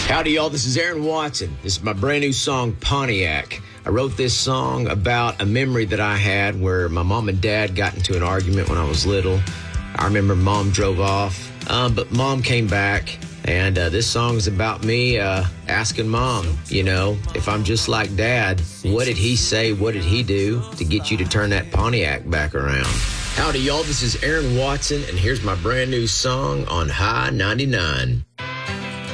Howdy, y'all. This is Aaron Watson. This is my brand new song, Pontiac. I wrote this song about a memory that I had where my mom and dad got into an argument when I was little. I remember mom drove off, but mom came back. And this song is about me asking mom, if I'm just like dad, what did he say, what did he do to get you to turn that Pontiac back around? Howdy, y'all. This is Aaron Watson, and here's my brand new song on High 99.